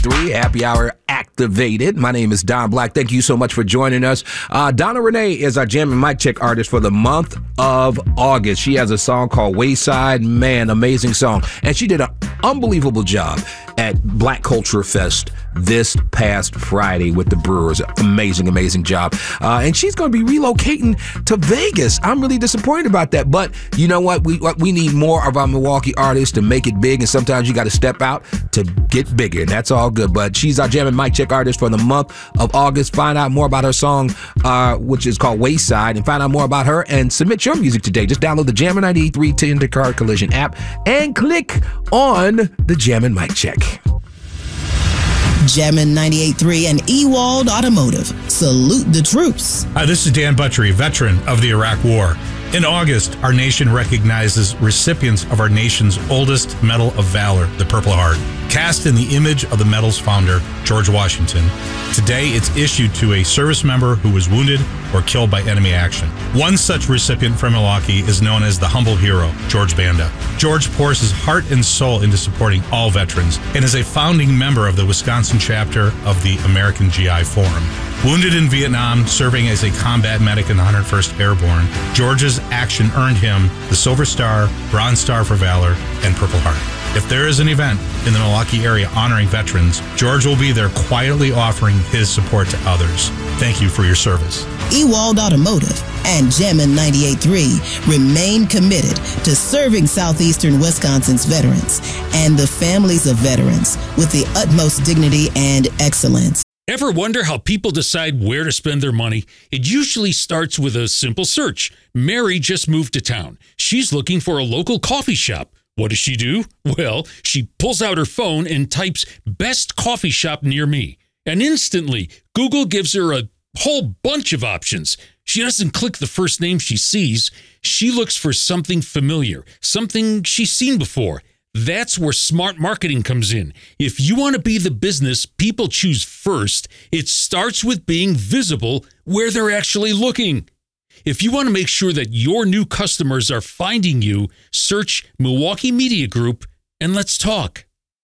3 Happy Hour activated. My name is Don Black. Thank you so much for joining us. Donna Renee is our Jam and Mic Check artist for the month of August. She has a song called Wayside. Man, amazing song. And she did an unbelievable job at Black Culture Fest this past Friday with the Brewers. Amazing job. And she's going to be relocating to Vegas. I'm really disappointed about that. But you know what? We need more of our Milwaukee artists to make it big. And sometimes you got to step out to get bigger. And that's all good. But she's our Jam and Mic Check artist for the month of August. Find out more about her song, which is called Wayside, and find out more about her and submit your music today. Just download the Jammin' 93 Tender Card Collision app and click on the Jam and Mic Check. Jammin' 98.3 and Ewald Automotive. Salute the troops. Hi, this is Dan Buttrey, veteran of the Iraq War. In August, our nation recognizes recipients of our nation's oldest Medal of Valor, the Purple Heart. Cast in the image of the medal's founder, George Washington, today it's issued to a service member who was wounded or killed by enemy action. One such recipient from Milwaukee is known as the humble hero, George Banda. George pours his heart and soul into supporting all veterans and is a founding member of the Wisconsin chapter of the American GI Forum. Wounded in Vietnam, serving as a combat medic in the 101st Airborne, George's action earned him the Silver Star, Bronze Star for Valor, and Purple Heart. If there is an event in the Milwaukee area honoring veterans, George will be there quietly offering his support to others. Thank you for your service. Ewald Automotive and Jammin' 98.3 remain committed to serving southeastern Wisconsin's veterans and the families of veterans with the utmost dignity and excellence. Ever wonder how people decide where to spend their money? It usually starts with a simple search. Mary just moved to town. She's looking for a local coffee shop. What does she do? Well, she pulls out her phone and types "best coffee shop near me." And instantly, Google gives her a whole bunch of options. She doesn't click the first name she sees. She looks for something familiar, something she's seen before. That's where smart marketing comes in. If you want to be the business people choose first, it starts with being visible where they're actually looking. If you want to make sure that your new customers are finding you, search Milwaukee Media Group and let's talk.